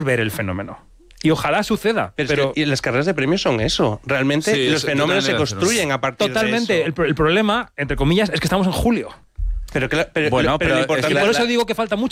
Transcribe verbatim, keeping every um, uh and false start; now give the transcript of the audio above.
ver el fenómeno. Y ojalá suceda. Pero, pero es que, y las carreras de premios son eso. Realmente Sí, los es- fenómenos se totalmente. construyen a partir totalmente. de El, eso. pro- el problema, entre comillas, es que estamos en julio. Pero, cla- pero, Bueno, pero pero lo es importante que Y la- por es eso la- digo que falta mucho